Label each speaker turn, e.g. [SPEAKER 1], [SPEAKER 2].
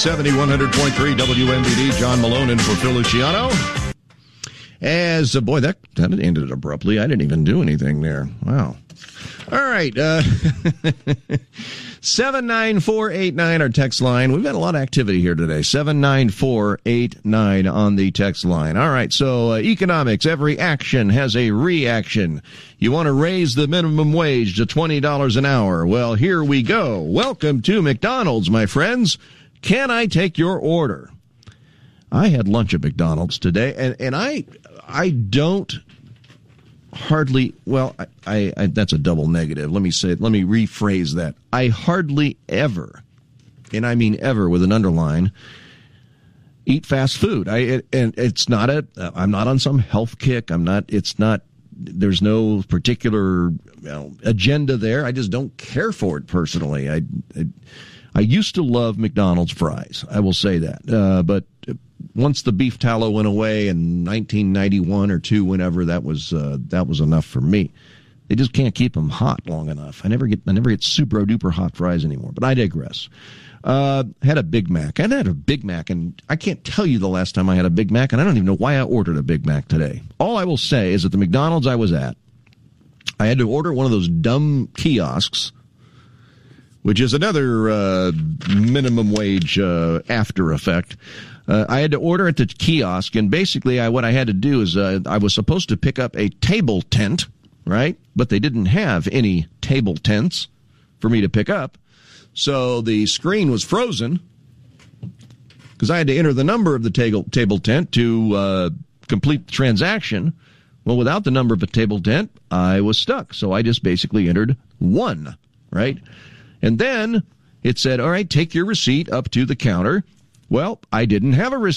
[SPEAKER 1] 7100.3 WMBD, John Malone in for Phil Luciano. As, boy, that ended abruptly. I didn't even do anything there. Wow. All right. 79489, our text line. We've got a lot of activity here today. 79489 on the text line. All right. So economics, every action has a reaction. You want to raise the minimum wage to $20 an hour. Well, here we go. Welcome to McDonald's, my friends. Can I take your order? I had lunch at McDonald's today, and I don't hardly, well, I that's a double negative. Let me rephrase that. I hardly ever, and I mean ever with an underline, eat fast food. And it's not I'm not on some health kick. There's no particular agenda there. I just don't care for it personally. I used to love McDonald's fries. I will say that. But once the beef tallow went away in 1991 or 2, whenever, that was enough for me. They just can't keep them hot long enough. I never get super duper hot fries anymore. But I digress. Had a Big Mac. I had a Big Mac, and I can't tell you the last time I had a Big Mac, and I don't even know why I ordered a Big Mac today. All I will say is at the McDonald's I was at, I had to order one of those dumb kiosks, which is another minimum wage after effect. I had to order at the kiosk, and basically what I had to do is I was supposed to pick up a table tent, right? But they didn't have any table tents for me to pick up. So the screen was frozen because I had to enter the number of the table tent to complete the transaction. Well, without the number of a table tent, I was stuck. So I just basically entered 1, right? And then it said, all right, take your receipt up to the counter. Well, I didn't have a receipt.